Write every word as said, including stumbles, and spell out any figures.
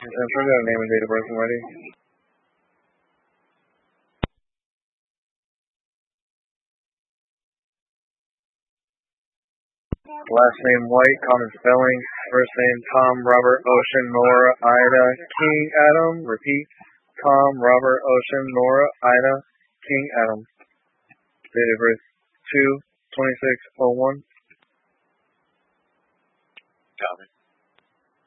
And for the name and date of birth, I'm ready. Last name White, common spelling. First name Tom, Robert, Ocean, Nora, Ida, King, Adam. Repeat. Tom, Robert, Ocean, Nora, Ida, King, Adam. Date of birth two twenty-six oh one. Got it.